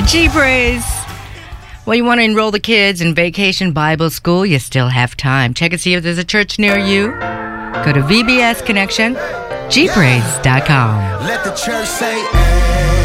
G-Praise. Well, you want to enroll the kids in Vacation Bible School? You still have time. Check and see if there's a church near you. Go to VBS Connection, gpraise.com. Let the church say,